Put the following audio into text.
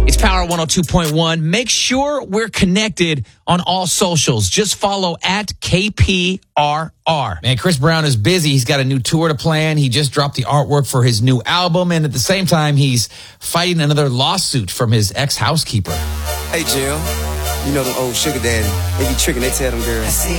It's Power 102.1. Make sure we're connected on all socials. Just follow at KPRR. Man, Chris Brown is busy. He's got a new tour to plan. He just dropped the artwork for his new album. And at the same time, he's fighting another lawsuit from his ex-housekeeper. Hey, Jill. You know them old sugar daddy. They be tricking. They tell them girls.